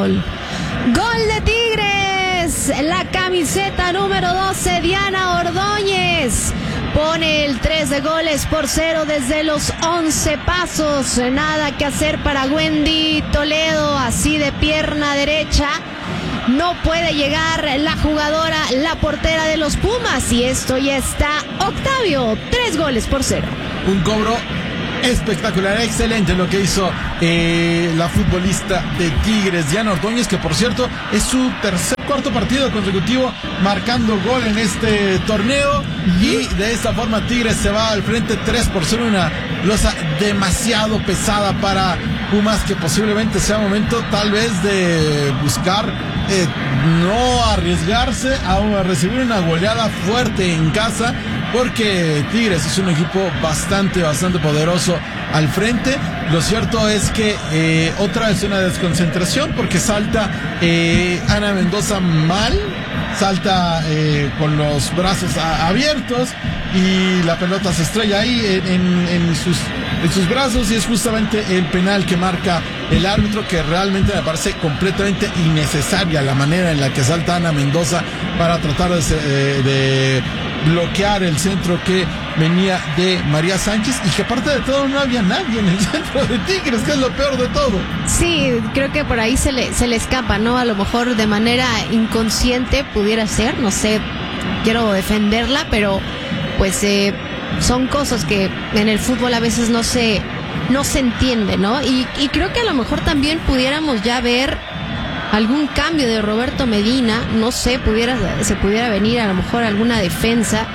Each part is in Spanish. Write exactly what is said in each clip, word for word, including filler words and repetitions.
gol. ¡Gol de Tigres! La camiseta número doce, Diana Ordóñez, pone el tres de goles por cero desde los once pasos. Nada que hacer para Wendy Toledo, así de pierna derecha. No puede llegar la jugadora, la portera de los Pumas, y esto ya está. Octavio, tres goles por cero. Un cobro espectacular, excelente lo que hizo eh, la futbolista de Tigres, Diana Ordóñez, que por cierto es su tercer, cuarto partido consecutivo marcando gol en este torneo, y de esta forma Tigres se va al frente tres por cero, una losa demasiado pesada para Pumas, que posiblemente sea momento tal vez de buscar eh, no arriesgarse a recibir una goleada fuerte en casa, porque Tigres es un equipo bastante, bastante poderoso al frente. Lo cierto es que eh, otra vez una desconcentración, porque salta eh, Ana Mendoza mal, salta eh, con los brazos a, abiertos, y la pelota se estrella ahí en, en, en, sus, en sus brazos, y es justamente el penal que marca el árbitro, que realmente me parece completamente innecesaria la manera en la que salta Ana Mendoza para tratar de, de, de bloquear el centro que venía de María Sánchez, y que aparte de todo no había nadie en el centro de Tigres, que es lo peor de todo. Sí, creo que por ahí se le, se le escapa, ¿no? A lo mejor de manera inconsciente pudiera ser, no sé, quiero defenderla, pero pues eh, son cosas que en el fútbol a veces no se, no se entiende, ¿no? Y, y creo que a lo mejor también pudiéramos ya ver algún cambio de Roberto Medina, no sé, pudiera, se pudiera venir a lo mejor alguna defensa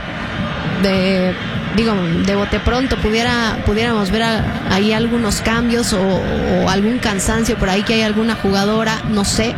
de, digo, de bote pronto, pudiera, pudiéramos ver a, ahí algunos cambios o, o algún cansancio por ahí, que hay alguna jugadora, no sé,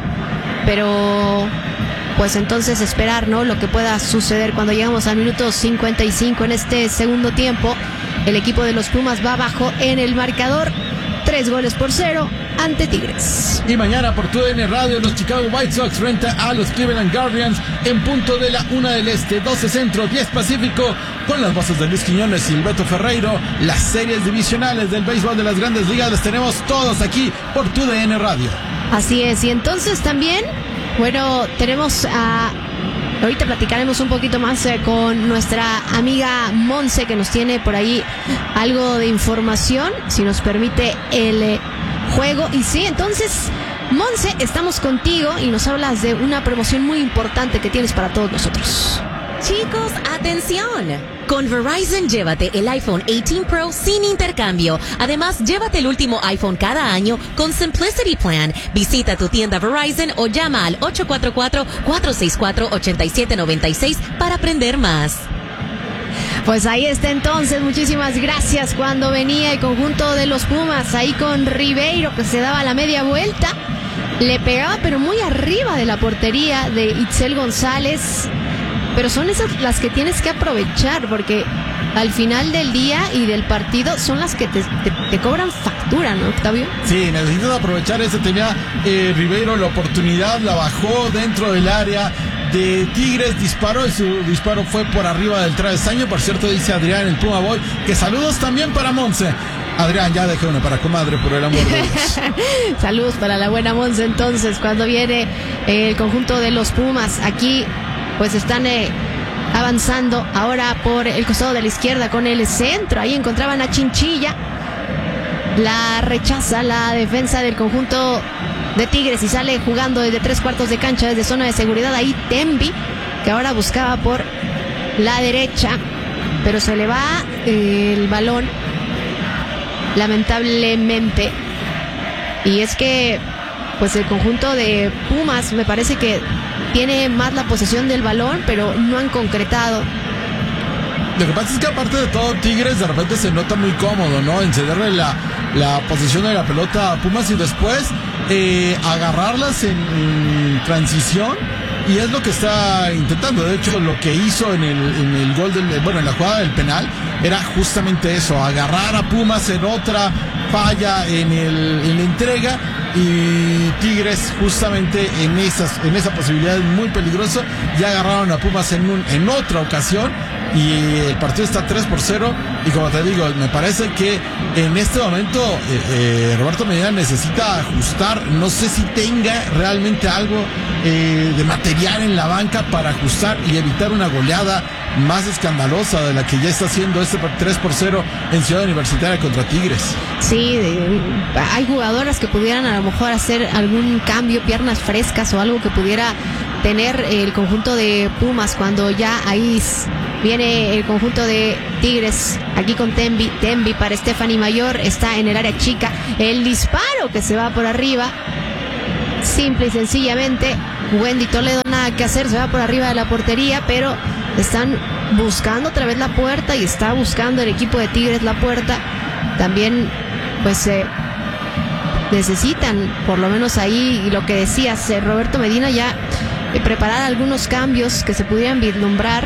pero pues entonces esperar, ¿no? Lo que pueda suceder cuando llegamos al minuto cincuenta y cinco en este segundo tiempo. El equipo de los Pumas va abajo en el marcador, tres goles por cero ante Tigres. Y mañana por T U D N Radio, los Chicago White Sox frente a los Cleveland Guardians en punto de la una del este, doce centro, diez pacífico, con las voces de Luis Quiñones y Beto Ferreiro. Las series divisionales del béisbol de las grandes ligas las tenemos todos aquí por T U D N Radio. Así es, y entonces también, bueno, tenemos a... ahorita platicaremos un poquito más eh, con nuestra amiga Monse, que nos tiene por ahí algo de información, si nos permite el eh, juego. Y sí, entonces, Monse, estamos contigo y nos hablas de una promoción muy importante que tienes para todos nosotros. Chicos, atención. Con Verizon, llévate el iPhone dieciocho Pro sin intercambio. Además, llévate el último iPhone cada año con Simplicity Plan. Visita tu tienda Verizon o llama al ocho cuatro cuatro, cuatro seis cuatro, ocho siete nueve seis para aprender más. Pues ahí está entonces, muchísimas gracias. Cuando venía el conjunto de los Pumas ahí con Ribeiro, que se daba la media vuelta, le pegaba pero muy arriba de la portería de Itzel González. Pero son esas las que tienes que aprovechar, porque al final del día y del partido son las que te, te, te cobran factura, ¿no, Octavio? Sí, necesitas aprovechar ese. Tenía eh, Ribeiro la oportunidad, la bajó dentro del área de Tigres, disparó, y su disparo fue por arriba del travesaño. Por cierto, dice Adrián, el Puma Boy, que saludos también para Monse. Adrián, ya dejé una para comadre, por el amor de Dios. Saludos para la buena Monse. Entonces, cuando viene el conjunto de los Pumas aquí, pues están eh, avanzando ahora por el costado de la izquierda con el centro. Ahí encontraban a Chinchilla. La rechaza la defensa del conjunto de Tigres y sale jugando desde tres cuartos de cancha, desde zona de seguridad. Ahí Tembi, que ahora buscaba por la derecha, pero se le va eh, el balón, lamentablemente. Y es que pues el conjunto de Pumas me parece que tiene más la posesión del balón, pero no han concretado. Lo que pasa es que aparte de todo, Tigres de repente se nota muy cómodo, ¿no? En cederle la, la posesión de la pelota a Pumas y después eh, agarrarlas en, en transición, y es lo que está intentando. De hecho, lo que hizo en el, en el gol del, bueno, en la jugada del penal, era justamente eso, agarrar a Pumas en otra falla en, el, en la entrega, y Tigres justamente en esas en esa posibilidad muy peligrosa ya agarraron a Pumas en, un, en otra ocasión, y el partido está tres por cero. Y como te digo, me parece que en este momento eh, eh, Roberto Medina necesita ajustar. No sé si tenga realmente algo eh, de material en la banca para ajustar y evitar una goleada más escandalosa de la que ya está haciendo este tres por cero en Ciudad Universitaria contra Tigres. Sí, de, hay jugadoras que pudieran a lo mejor hacer algún cambio, piernas frescas o algo que pudiera tener el conjunto de Pumas cuando ya ahí viene el conjunto de Tigres aquí con Tembi. Tembi para Stephanie Mayor, está en el área chica, el disparo que se va por arriba, simple y sencillamente Wendy Toledo nada que hacer, se va por arriba de la portería, pero están buscando otra vez la puerta y está buscando el equipo de Tigres la puerta. También pues eh, necesitan por lo menos ahí lo que decías, eh, Roberto Medina, ya eh, preparar algunos cambios que se pudieran vislumbrar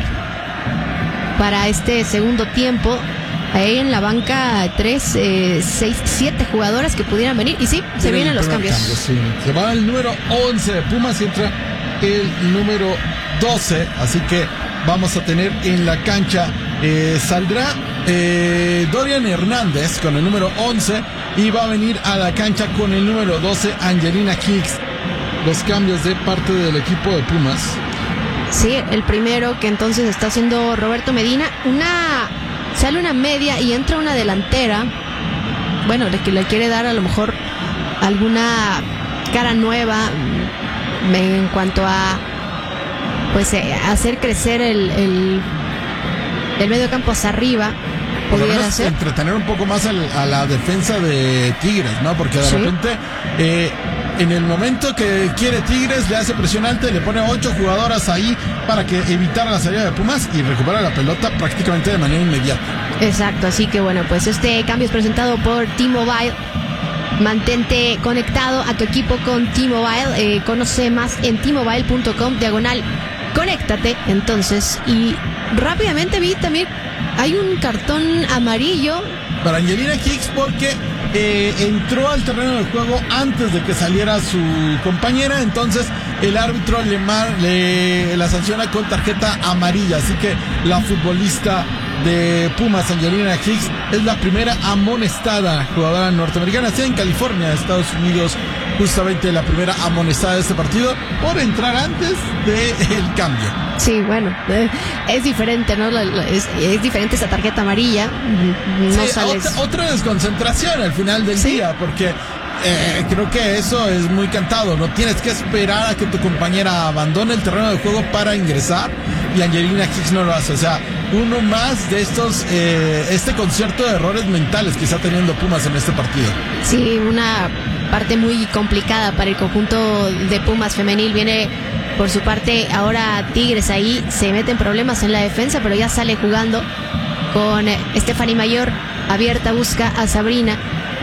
para este segundo tiempo. Ahí en la banca tres, eh, seis, siete jugadoras que pudieran venir. Y sí, se vienen los cambios. Cambio, sí. Se va el número once de Pumas y entra el número doce. Así que vamos a tener en la cancha, eh, saldrá eh, Dorian Hernández con el número once y va a venir a la cancha con el número doce Angelina Hicks. Los cambios de parte del equipo de Pumas. Sí, el primero que entonces está haciendo Roberto Medina, una sale una media y entra una delantera. Bueno, de que le quiere dar a lo mejor alguna cara nueva en cuanto a pues eh, hacer crecer el, el, el medio campo hacia arriba. Por lo menos entretener un poco más al, a la defensa de Tigres, ¿no? Porque de sí. repente eh, en el momento que quiere Tigres le hace presión alta y le pone ocho jugadoras ahí para que evitara la salida de Pumas y recupera la pelota prácticamente de manera inmediata. Exacto, así que bueno, pues este cambio es presentado por T-Mobile. Mantente conectado a tu equipo con T-Mobile. Eh, conoce más en T-Mobile punto com diagonal conéctate. Entonces, y rápidamente vi también hay un cartón amarillo para Angelina Hicks porque eh, entró al terreno de juego antes de que saliera su compañera. Entonces el árbitro le, mar, le la sanciona con tarjeta amarilla. Así que la futbolista de Pumas, Angelina Hicks, es la primera amonestada jugadora norteamericana, sea en California, Estados Unidos, justamente la primera amonestada de este partido por entrar antes del cambio. Sí, bueno, eh, es diferente, ¿no? Es, es diferente esa tarjeta amarilla. No sí, sales... otra, otra desconcentración al final del ¿Sí? día, porque eh, creo que eso es muy cantado. No tienes que esperar a que tu compañera abandone el terreno de juego para ingresar, y Angelina Hicks no lo hace. O sea, uno más de estos, eh, este concierto de errores mentales que está teniendo Pumas en este partido. Sí, una parte muy complicada para el conjunto de Pumas femenil. Viene por su parte ahora Tigres, ahí se mete en problemas en la defensa, pero ya sale jugando con eh, Stephanie Mayor abierta, busca a Sabrina.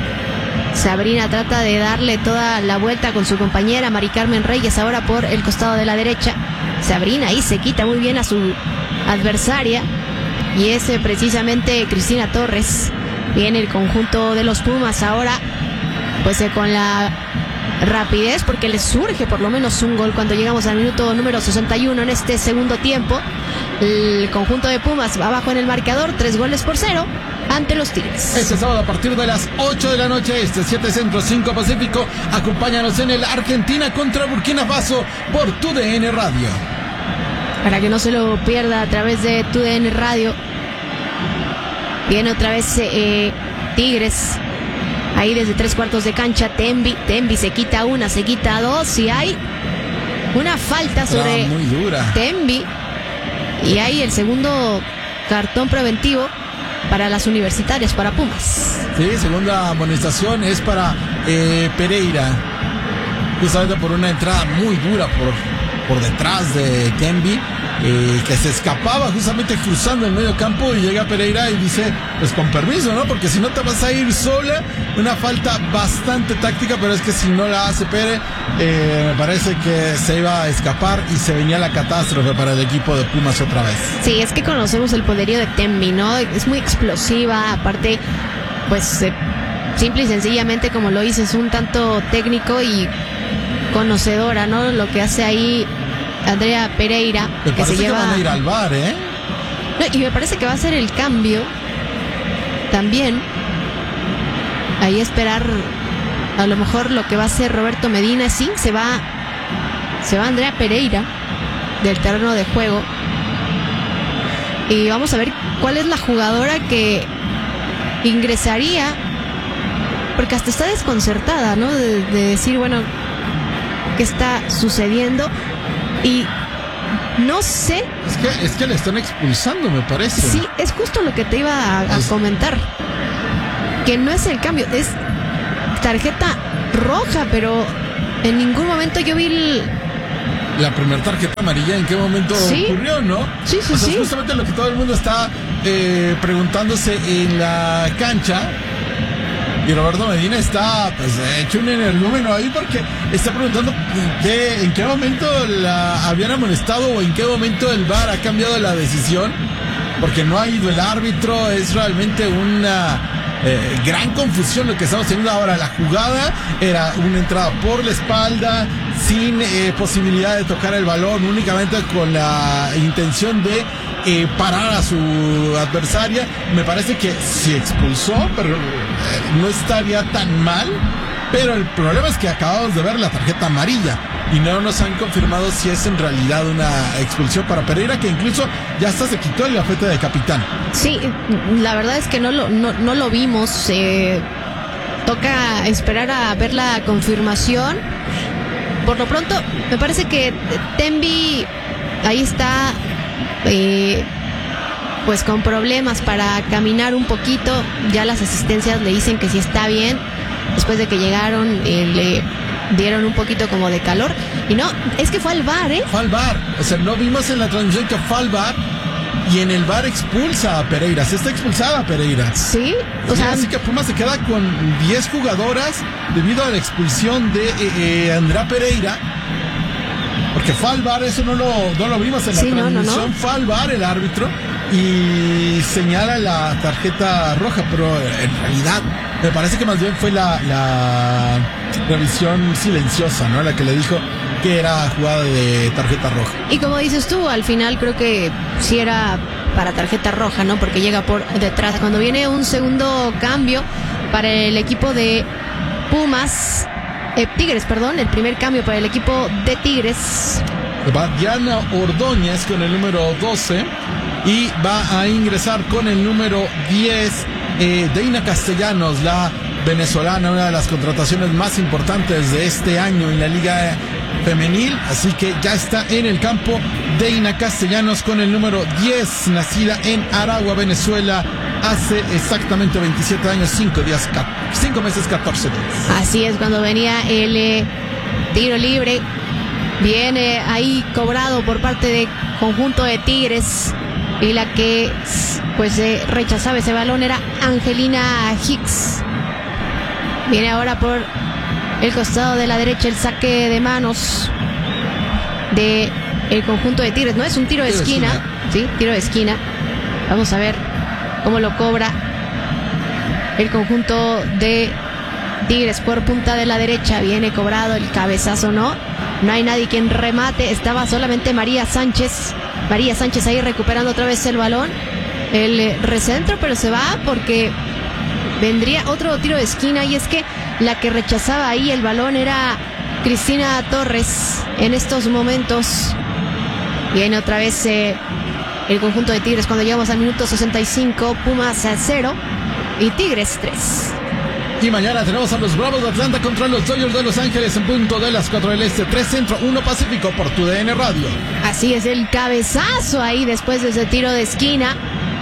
Sabrina trata de darle toda la vuelta con su compañera Mari Carmen Reyes, ahora por el costado de la derecha. Sabrina ahí se quita muy bien a su adversaria, y es eh, precisamente Cristina Torres. Viene el conjunto de los Pumas ahora pues eh, con la rapidez, porque les surge por lo menos un gol cuando llegamos al minuto número sesenta y uno en este segundo tiempo. El conjunto de Pumas va abajo en el marcador, tres goles por cero ante los Tigres. Este sábado a partir de las ocho de la noche, este siete Centro, cinco Pacífico, acompáñanos en el Argentina contra Burkina Faso por Tu D N Radio. Para que no se lo pierda a través de Tu D N Radio. Viene otra vez eh, Tigres. Ahí desde tres cuartos de cancha, Tembi, Tembi se quita una, se quita dos, y hay una falta sobre muy dura. Tembi, y hay el segundo cartón preventivo para las universitarias, para Pumas. Sí, segunda amonestación es para eh, Pereira, justamente por una entrada muy dura por, por detrás de Tembi. Eh, que se escapaba justamente cruzando el medio campo, y llega Pereira y dice, pues con permiso, ¿no? Porque si no te vas a ir sola. Una falta bastante táctica, pero es que si no la hace Pere, eh, me parece que se iba a escapar y se venía la catástrofe para el equipo de Pumas otra vez. Sí, es que conocemos el poderío de Tembi, ¿no? Es muy explosiva, aparte, pues eh, simple y sencillamente, como lo dices, un tanto técnico y conocedora, ¿no? Lo que hace ahí Andrea Pereira, Me que se lleva... que van a ir al bar, ¿eh? No, y me parece que va a ser el cambio también. Ahí esperar a lo mejor lo que va a hacer Roberto Medina. Sí, se va, se va Andrea Pereira del terreno de juego. Y vamos a ver cuál es la jugadora que ingresaría, porque hasta está desconcertada, ¿no? De, de decir, bueno, ¿qué está sucediendo? Y no sé. Es que, es que le están expulsando, me parece. Sí, es justo lo que te iba a, a comentar. Que no es el cambio, es tarjeta roja, pero en ningún momento yo vi el... La primera tarjeta amarilla, ¿en qué momento ¿Sí? ocurrió, no? Sí, sí, o sea, sí. Es justamente lo que todo el mundo está eh, preguntándose en la cancha. Y Roberto Medina está, pues, hecho un energúmeno ahí porque está preguntando qué, en qué momento la habían amonestado o en qué momento el V A R ha cambiado la decisión. Porque no ha ido el árbitro, es realmente una... Eh, gran confusión lo que estamos teniendo ahora. La jugada era una entrada por la espalda, sin eh, posibilidad de tocar el balón, únicamente con la intención de eh, parar a su adversaria. Me parece que sí expulsó, pero eh, no estaría tan mal. Pero el problema es que acabamos de ver la tarjeta amarilla y no nos han confirmado si es en realidad una expulsión para Pereira, que incluso ya hasta se quitó el gafete de capitán. Sí, la verdad es que no lo, no, no lo vimos. Eh, toca esperar a ver la confirmación. Por lo pronto, me parece que Tembi ahí está, eh, pues con problemas para caminar un poquito. Ya las asistencias le dicen que sí está bien. Después de que llegaron, eh, le dieron un poquito como de calor. Y no, es que fue al V A R, ¿eh? Fue al V A R. O sea, no vimos en la transmisión que fue al V A R. Y en el V A R expulsa a Pereira. Se está expulsada a Pereira. Sí, o Sí, sea. así que Pumas se queda con diez jugadoras debido a la expulsión de eh, eh, Andrea Pereira. Porque fue al V A R, eso no lo, no lo vimos en la Sí, no, no, transmisión. no. Fue al V A R el árbitro y señala la tarjeta roja, pero en realidad me parece que más bien fue la, la revisión silenciosa, ¿no? La que le dijo que era jugada de tarjeta roja. Y como dices tú, al final creo que sí era para tarjeta roja, ¿no? Porque llega por detrás. Cuando viene un segundo cambio para el equipo de Pumas, eh, Tigres, perdón, el primer cambio para el equipo de Tigres. Va Diana Ordóñez con el número doce y va a ingresar con el número diez eh, Deina Castellanos, la venezolana, una de las contrataciones más importantes de este año en la Liga Femenil. Así que ya está en el campo Deina Castellanos con el número diez, nacida en Aragua, Venezuela, hace exactamente veintisiete años, cinco días, cinco meses, catorce días. Así es, cuando venía el eh, tiro libre, viene ahí cobrado por parte de conjunto de Tigres, y la que pues eh, rechazaba ese balón era Angelina Hicks. Viene ahora por el costado de la derecha el saque de manos de el conjunto de Tigres. No es un tiro de esquina, sí, tiro de esquina. Vamos a ver cómo lo cobra el conjunto de Tigres por punta de la derecha. Viene cobrado el cabezazo, no. No hay nadie quien remate. Estaba solamente María Sánchez. María Sánchez ahí recuperando otra vez el balón. El eh, recentro, pero se va porque vendría otro tiro de esquina. Y es que la que rechazaba ahí el balón era Cristina Torres en estos momentos. Viene otra vez eh, el conjunto de Tigres cuando llegamos al minuto sesenta y cinco. Pumas a cero y Tigres tres. Y mañana tenemos a los Bravos de Atlanta contra los Dodgers de Los Ángeles en punto de las cuatro del Este, tres Centro, uno Pacífico por tu D N Radio. Así es, el cabezazo ahí después de ese tiro de esquina.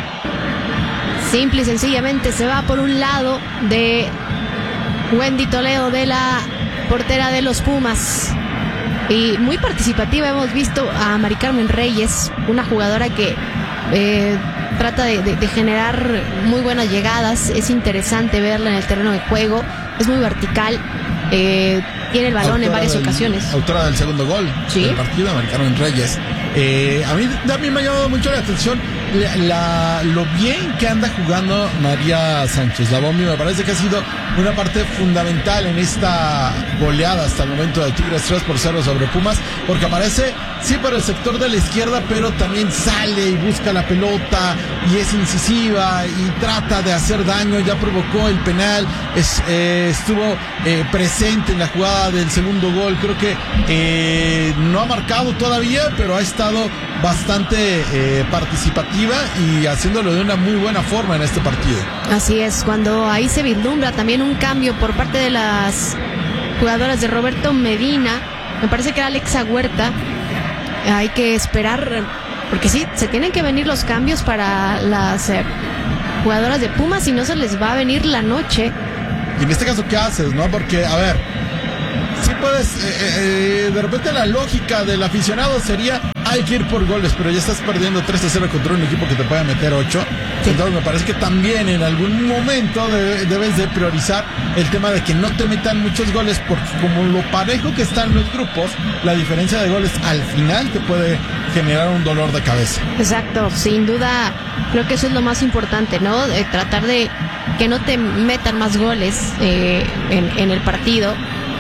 Simple y sencillamente se va por un lado de Wendy Toledo, de la portera de los Pumas. Y muy participativa hemos visto a Mari Carmen Reyes, una jugadora que eh, trata de, de, de generar muy buenas llegadas. Es interesante verla en el terreno de juego, es muy vertical, eh, tiene el balón autora en varias del, ocasiones. Autora del segundo gol ¿Sí? del partido, Mari Carmen Reyes. Eh, a mí también me ha llamado mucho la atención la, la, lo bien que anda jugando María Sánchez, la Bombi. Me parece que ha sido una parte fundamental en esta goleada hasta el momento de Tigres tres por cero sobre Pumas, porque aparece sí por el sector de la izquierda, pero también sale y busca la pelota y es incisiva y trata de hacer daño. Ya provocó el penal, es, eh, estuvo eh, presente en la jugada del segundo gol. Creo que eh, no ha marcado todavía, pero ha estado bastante eh, participativa y haciéndolo de una muy buena forma en este partido. Así es, cuando ahí se vislumbra también un cambio por parte de las jugadoras de Roberto Medina, me parece que era Alexa Huerta. Hay que esperar, porque sí, se tienen que venir los cambios para las eh, jugadoras de Pumas y no se les va a venir la noche. Y en este caso, ¿qué haces, no? Porque, a ver, sí puedes, eh, eh, de repente la lógica del aficionado sería, hay que ir por goles, pero ya estás perdiendo tres a cero contra un equipo que te puede meter ocho. Sí. Entonces me parece que también en algún momento de, debes de priorizar el tema de que no te metan muchos goles, porque como lo parejo que están los grupos, la diferencia de goles al final te puede generar un dolor de cabeza. Exacto, sin duda, creo que eso es lo más importante, ¿no? Eh, tratar de que no te metan más goles eh, en, en el partido.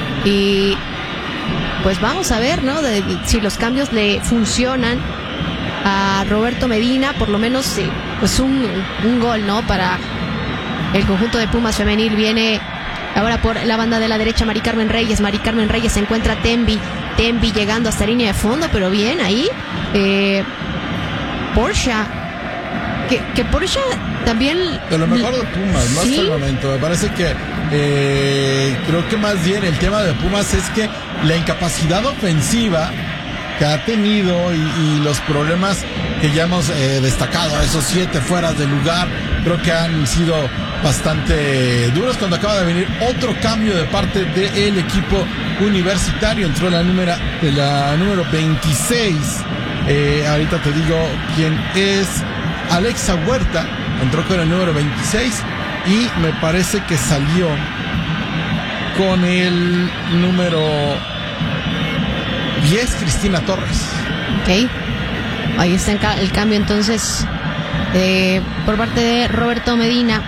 Y pues vamos a ver, ¿no? De, de, si los cambios le funcionan a Roberto Medina, por lo menos sí, pues un, un gol, ¿no? Para el conjunto de Pumas femenil. Viene ahora por la banda de la derecha Mari Carmen Reyes. Mari Carmen Reyes se encuentra Tembi. Tembi llegando hasta línea de fondo, pero bien ahí. Eh, Porsche. Que, que Porsche también... De lo mejor de Pumas, ¿no? ¿Sí? Hasta el momento. Me parece que eh, creo que más bien el tema de Pumas es que la incapacidad ofensiva que ha tenido y, y los problemas que ya hemos eh, destacado, esos siete fueras de lugar, creo que han sido bastante duros. Cuando acaba de venir otro cambio de parte del equipo universitario, entró la número, la número veintiséis, eh, ahorita te digo quién es, Alexa Huerta, entró con el número veintiséis y me parece que salió con el número diez, Cristina Torres. Ok, ahí está el cambio entonces eh, por parte de Roberto Medina.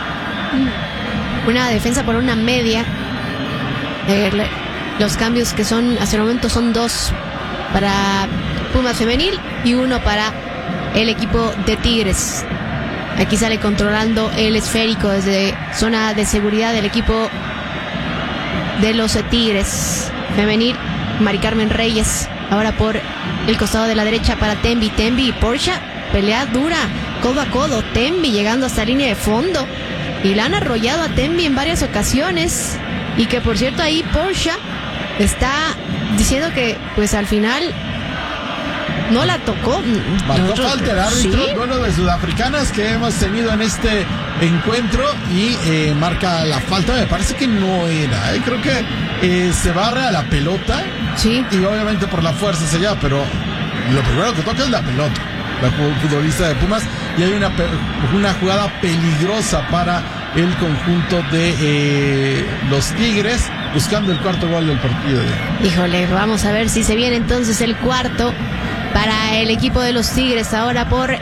Una defensa por una media. Eh, los cambios que son hasta el momento son dos para Pumas femenil y uno para el equipo de Tigres. Aquí sale controlando el esférico desde zona de seguridad del equipo de los Tigres femenil, Mari Carmen Reyes. Ahora por el costado de la derecha para Tembi. Tembi y Porsche, pelea dura, codo a codo. Tembi llegando hasta línea de fondo y la han arrollado a Tembi en varias ocasiones. Y que por cierto ahí Porsche está diciendo que pues al final no la tocó. Marcó Nosotros, falta el árbitro, ¿sí? Duelo de sudafricanas que hemos tenido en este encuentro y eh, marca la falta. Me parece que no era, ¿eh? Creo que eh, se barra la pelota, sí, y obviamente por la fuerza se lleva, pero lo primero que toca es la pelota, la futbolista de Pumas, y hay una, una jugada peligrosa para el conjunto de eh, los Tigres, buscando el cuarto gol del partido. Híjole, vamos a ver si se viene entonces el cuarto para el equipo de los Tigres. Ahora por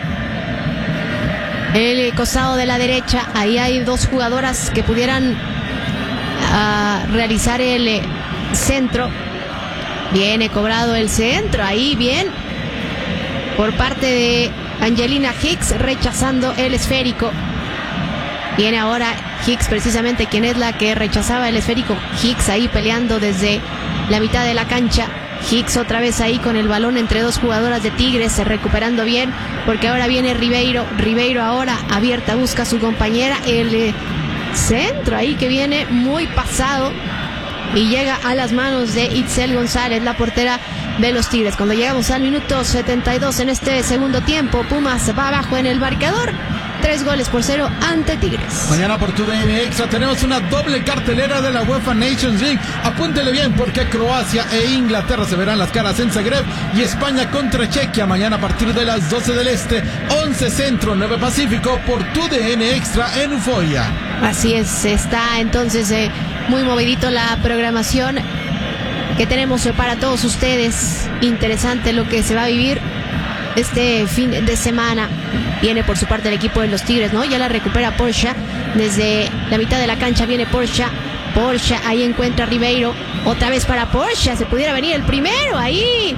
el costado de la derecha, ahí hay dos jugadoras que pudieran uh, realizar el eh, centro. Viene cobrado el centro, ahí bien por parte de Angelina Hicks, rechazando el esférico. Viene ahora Hicks, precisamente quien es la que rechazaba el esférico. Hicks ahí peleando desde la mitad de la cancha. Hicks otra vez ahí con el balón entre dos jugadoras de Tigres, recuperando bien, porque ahora viene Ribeiro. Ribeiro ahora abierta, busca a su compañera. El eh, centro ahí que viene muy pasado y llega a las manos de Itzel González, la portera de los Tigres. Cuando llegamos al minuto setenta y dos en este segundo tiempo, Pumas va abajo en el marcador, tres goles por cero ante Tigres. Mañana por tu D N Extra tenemos una doble cartelera de la UEFA Nations League. Apúntele bien, porque Croacia e Inglaterra se verán las caras en Zagreb, y España contra Chequia mañana a partir de las doce del Este, once Centro, nueve Pacífico, por tu D N Extra en Euforia. Así es, está entonces eh, muy movidito la programación que tenemos para todos ustedes. Interesante lo que se va a vivir este fin de semana. viene por su parte el equipo de los Tigres, ¿no? Ya la recupera Porsche desde la mitad de la cancha, viene Porsche. Porsche, ahí encuentra a Ribeiro, otra vez para Porsche, se pudiera venir el primero, ahí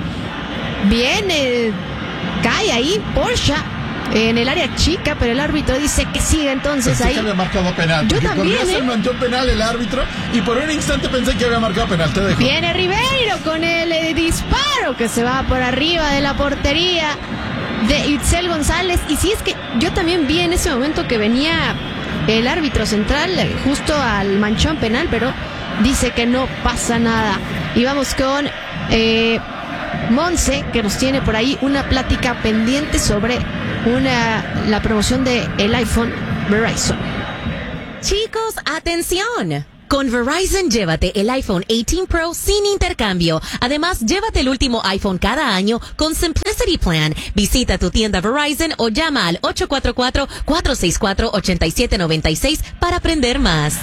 viene, cae ahí Porsche en el área chica, pero el árbitro dice que siga, entonces pensé ahí. que había marcado penal. Yo también, Con ¿eh? eso mandó penal el árbitro y por un instante pensé que había marcado penal. Te dejo. Viene Ribeiro con el eh, disparo que se va por arriba de la portería de Itzel González. Y si es que yo también vi en ese momento que venía el árbitro central justo al manchón penal, pero dice que no pasa nada. Y vamos con eh, Monse, que nos tiene por ahí una plática pendiente sobre una la promoción de el iPhone Verizon. Chicos, atención. Con Verizon, llévate el iPhone dieciocho Pro sin intercambio. Además, llévate el último iPhone cada año con Simplicity Plan. Visita tu tienda Verizon o llama al ocho cuatro cuatro, cuatro seis cuatro, ocho siete nueve seis para aprender más.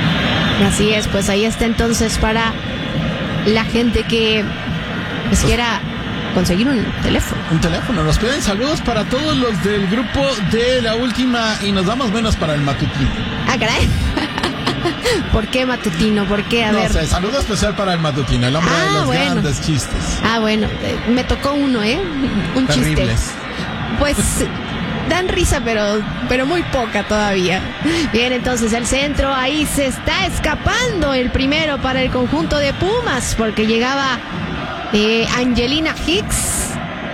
Así es, pues ahí está entonces para la gente que pues, quiera conseguir un teléfono. Un teléfono. Nos piden saludos para todos los del grupo de La Última y nos damos menos para el matutino. Ah, caray. ¿Por qué matutino? ¿Por qué? A no ver. sé, saludo especial para el matutino, el hombre Ah, de los bueno. grandes chistes. Ah, bueno, eh, me tocó uno, ¿eh? Un Terribles. chiste. Pues dan risa, pero, pero muy poca todavía. Bien, entonces el centro, ahí se está escapando el primero para el conjunto de Pumas, porque llegaba eh, Angelina Hicks,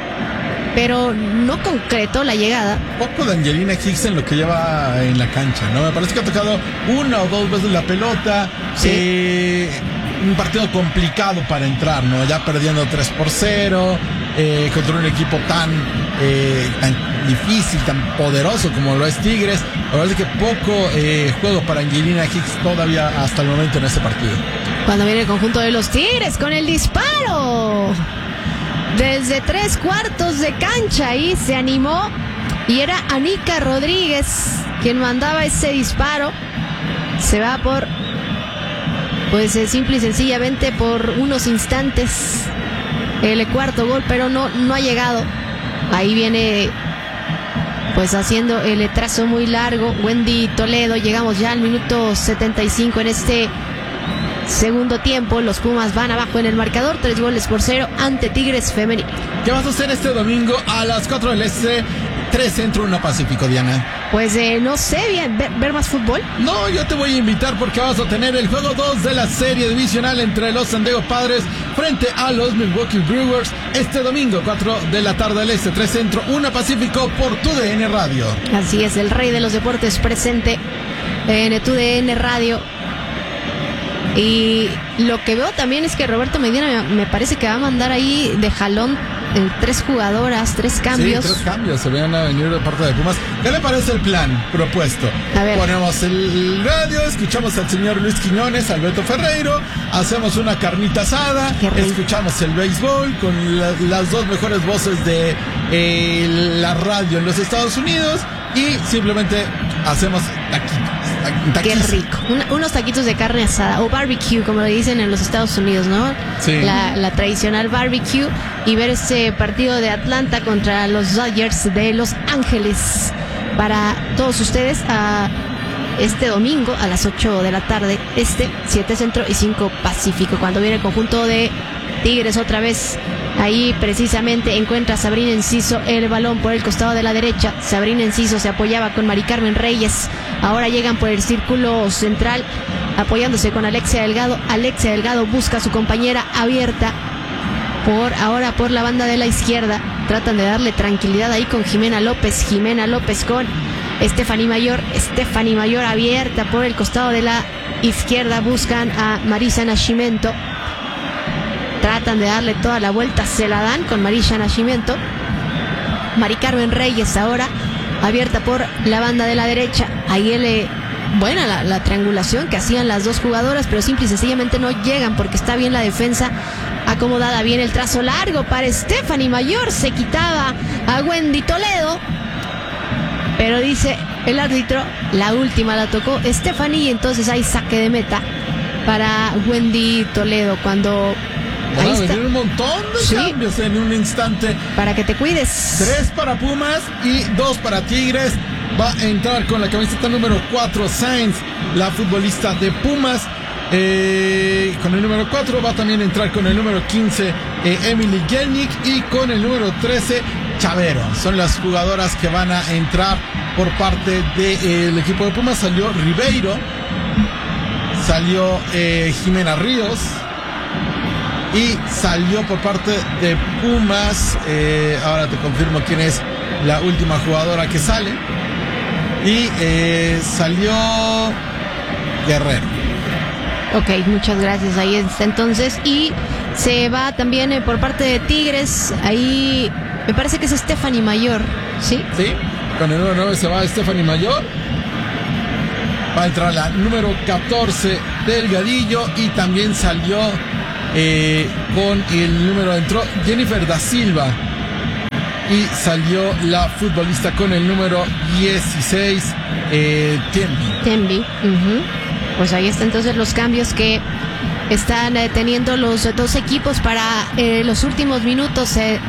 pero no concretó la llegada. Poco de Angelina Hicks en lo que lleva en la cancha, ¿no? Me parece que ha tocado una o dos veces la pelota. Sí. Eh, un partido complicado para entrar, ¿no? Ya perdiendo tres por cero, eh, contra un equipo tan, eh, tan difícil, tan poderoso como lo es Tigres. La verdad es que poco eh, juego para Angelina Hicks todavía hasta el momento en este partido. Cuando viene el conjunto de los Tigres con el disparo. Desde tres cuartos de cancha ahí se animó y era Anica Rodríguez quien mandaba ese disparo. Se va por, pues eh, simple y sencillamente por unos instantes el cuarto gol, pero no, no ha llegado. Ahí viene pues haciendo el trazo muy largo Wendy Toledo. Llegamos ya al minuto setenta y cinco en este segundo tiempo. Los Pumas van abajo en el marcador, tres goles por cero ante Tigres femenil. ¿Qué vas a hacer este domingo a las cuatro del Este? tres Centro, uno Pacífico, Diana. Pues eh, no sé, bien, ver, ver más fútbol. No, yo te voy a invitar porque vamos a tener el juego dos de la serie divisional entre los San Diego Padres frente a los Milwaukee Brewers este domingo, cuatro de la tarde del Este, tres Centro, uno Pacífico por tu D N Radio. Así es, el rey de los deportes presente en tu D N Radio. Y lo que veo también es que Roberto Medina me, me parece que va a mandar ahí de jalón eh, tres jugadoras, tres cambios. Sí, tres cambios se van a venir de parte de Pumas. ¿Qué le parece el plan propuesto? A ver. Ponemos el radio, escuchamos al señor Luis Quiñones, al Beto Ferreiro, hacemos una carnita asada, escuchamos el béisbol con la, las dos mejores voces de eh, la radio en los Estados Unidos y simplemente hacemos taquitos. Qué rico. Un, unos taquitos de carne asada o barbecue, como le dicen en los Estados Unidos, ¿no? Sí. La, la tradicional barbecue y ver este partido de Atlanta contra los Dodgers de Los Ángeles para todos ustedes a este domingo a las ocho de la tarde, este, siete Centro y cinco Pacífico, cuando viene el conjunto de Tigres otra vez. Ahí precisamente encuentra a Sabrina Enciso el balón por el costado de la derecha. Sabrina Enciso se apoyaba con Mari Carmen Reyes. Ahora llegan por el círculo central apoyándose con Alexia Delgado. Alexia Delgado busca a su compañera abierta por ahora por la banda de la izquierda. Tratan de darle tranquilidad ahí con Jimena López. Jimena López con Stephanie Mayor. Stephanie Mayor abierta por el costado de la izquierda. Buscan a Marisa Nascimento. Tratan de darle toda la vuelta, se la dan con Marisa Nascimento. Mari Carmen Reyes ahora abierta por la banda de la derecha. Ahí él, buena la, la triangulación que hacían las dos jugadoras, pero simple y sencillamente no llegan porque está bien la defensa acomodada. Bien el trazo largo para Stephanie Mayor, se quitaba a Wendy Toledo, pero dice el árbitro, la última la tocó Stephanie y entonces hay saque de meta para Wendy Toledo cuando Van Ahí a está. venir un montón de Sí. cambios en un instante. Para que te cuides. Tres para Pumas y dos para Tigres. Va a entrar con la camiseta número cuatro Sainz, la futbolista de Pumas. Eh, con el número cuatro va también a entrar con el número quince eh, Emily Gelnick y con el número trece Chavero. Son las jugadoras que van a entrar por parte del eh, equipo de Pumas. Salió Ribeiro, salió eh, Jimena Ríos y salió por parte de Pumas, eh, ahora te confirmo quién es la última jugadora que sale, y eh, salió Guerrero. Ok, muchas gracias. Ahí está entonces. Y se va también eh, por parte de Tigres. Ahí me parece que es Stephanie Mayor, ¿sí? Sí, con el número nueve se va Stephanie Mayor. Va a entrar la número catorce Delgadillo y también salió eh, con el número, entró Jennifer da Silva y salió la futbolista con el número dieciséis, eh, Tembi. Tembi. Ujú. Pues ahí están entonces los cambios que están eh, teniendo los dos equipos para eh, los últimos minutos eh,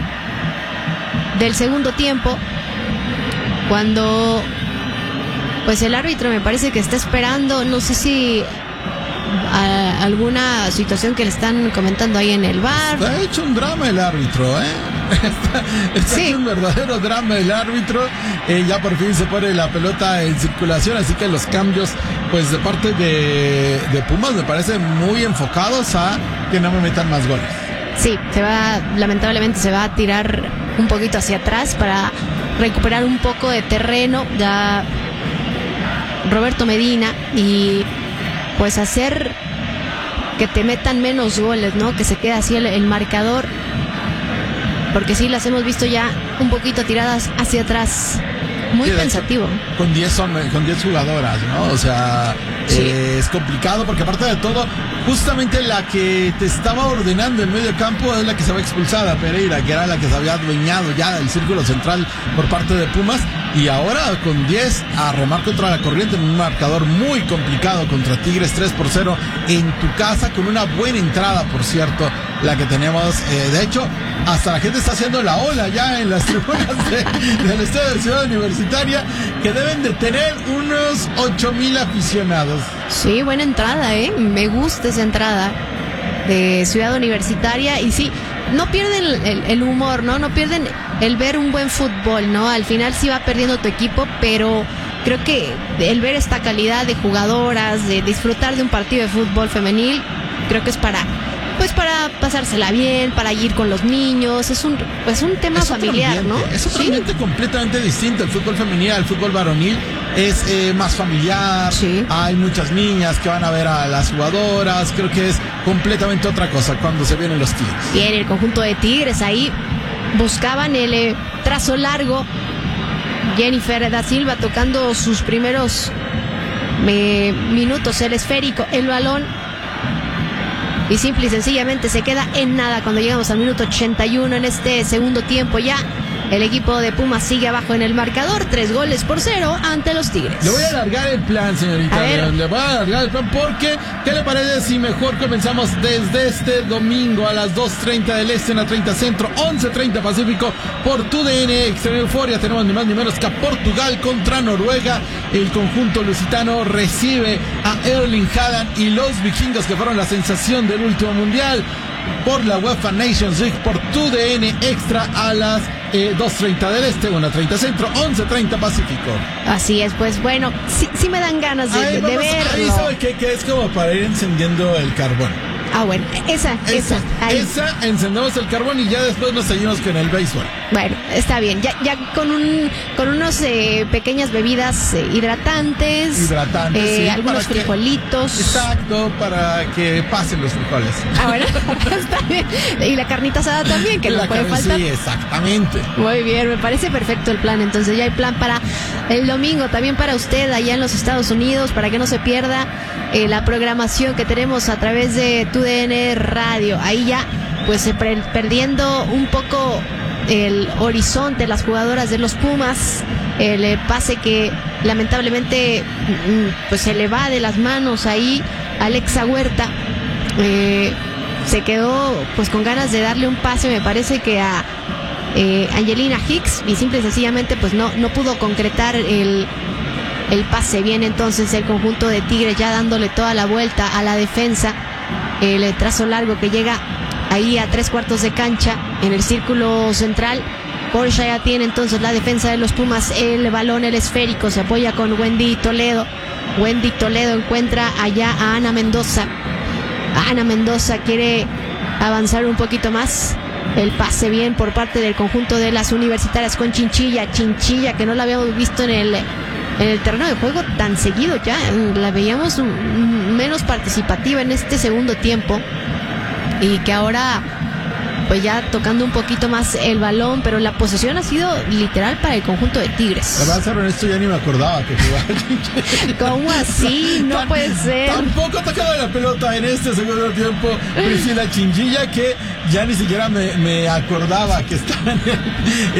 del segundo tiempo, cuando pues el árbitro me parece que está esperando, no sé si a, alguna situación que le están comentando ahí en el bar. Ha hecho un drama el árbitro, ¿eh? Está, está Sí. hecho un verdadero drama el árbitro. Eh, ya por fin se pone la pelota en circulación, así que los cambios, pues de parte de, de Pumas, me parecen muy enfocados a que no me metan más goles. Sí, se va, lamentablemente se va a tirar un poquito hacia atrás para recuperar un poco de terreno. Ya Roberto Medina y pues hacer que te metan menos goles, ¿no? Que se quede así el, el marcador, porque sí las hemos visto ya un poquito tiradas hacia atrás. Muy Sí, de hecho, pensativo. Con diez con diez jugadoras, ¿no? O sea, Sí. eh, es complicado porque aparte de todo, justamente la que te estaba ordenando en medio campo es la que se va expulsada, Pereira, que era la que se había adueñado ya del círculo central por parte de Pumas, y ahora con diez a remar contra la corriente en un marcador muy complicado contra Tigres, tres por cero en tu casa, con una buena entrada, por cierto, la que tenemos. Eh, de hecho, hasta la gente está haciendo la ola ya en las tribunas de, del estadio de Ciudad Universitaria, que deben de tener unos ocho mil aficionados. Sí, buena entrada, ¿eh? Me gusta esa entrada de Ciudad Universitaria. Y sí, no pierden el, el- el humor, ¿no? No pierden el ver un buen fútbol, ¿no? Al final sí va perdiendo tu equipo, pero creo que el ver esta calidad de jugadoras, de disfrutar de un partido de fútbol femenil, creo que es para... Pues para pasársela bien, para ir con los niños, es un pues un tema Es otro familiar, ¿no? ambiente, Es otro Sí. ambiente completamente distinto. El fútbol femenil al fútbol varonil es eh, más familiar. Sí. Hay muchas niñas que van a ver a las jugadoras. Creo que es completamente otra cosa cuando se vienen los Tigres. Bien, el conjunto de Tigres ahí buscaban el eh, trazo largo. Jennifer da Silva tocando sus primeros eh, minutos, el esférico, el balón, y simple y sencillamente se queda en nada cuando llegamos al minuto ochenta y uno en este segundo tiempo. Ya el equipo de Pumas sigue abajo en el marcador, tres goles por cero ante los Tigres. Le voy a alargar el plan, señorita. A ver. Le voy a alargar el plan porque, ¿qué le parece si mejor comenzamos desde este domingo a las dos treinta del Este, en la treinta Centro, once treinta Pacífico, por tu D N Extra Euforia? Tenemos ni más ni menos que a Portugal contra Noruega. El conjunto lusitano recibe a Erling Haaland y los vikingos, que fueron la sensación del último mundial, por la UEFA Nations League, por tu D N Extra a las eh, dos treinta del Este, una treinta Centro, once treinta Pacífico. Así es, pues bueno, sí, sí me dan ganas de, Ahí de- de vamos, ahí verlo. sabe que, que es como para ir encendiendo el carbón. Ah, bueno, esa, esa, Esa, ahí. esa, encendemos el carbón y ya después nos seguimos con el béisbol. Bueno, está bien. Ya, ya con un, con unos eh, pequeñas bebidas eh, hidratantes, Hidratantes, eh, sí, algunos para que- frijolitos. Exacto, para que pasen los frijoles. Ah, bueno, está bien. Y la carnita asada también, que La no puede carne, faltar. sí, exactamente. Muy bien, me parece perfecto el plan. Entonces ya hay plan para el domingo, también para usted allá en los Estados Unidos, para que no se pierda eh, la programación que tenemos a través de tu D N Radio. Ahí ya, pues se pre- perdiendo un poco el horizonte, las jugadoras de los Pumas, el eh, pase que lamentablemente mm, pues se le va de las manos ahí a Alexa Huerta. Eh, se quedó pues con ganas de darle un pase, me parece que a eh, Angelina Hicks, y simple y sencillamente pues no, no pudo concretar el, el pase bien. Entonces el conjunto de Tigres ya dándole toda la vuelta a la defensa, el trazo largo que llega ahí a tres cuartos de cancha en el círculo central. Porsche ya tiene entonces la defensa de los Pumas el balón, el esférico, se apoya con Wendy Toledo. Wendy Toledo encuentra allá a Ana Mendoza. Ana Mendoza quiere avanzar un poquito más. El pase bien por parte del conjunto de las universitarias con Chinchilla. Chinchilla, que no la habíamos visto en el, en el terreno de juego tan seguido ya. La veíamos menos participativa en este segundo tiempo. Y que ahora pues ya tocando un poquito más el balón, pero la posesión ha sido literal para el conjunto de Tigres. La verdad, ser honesto, ya ni me acordaba que jugaba. ¿Cómo así? No Tan, puede ser. Tampoco tocaba la pelota en este segundo tiempo Priscila Chinchilla, que ya ni siquiera me, me acordaba que estaba en el,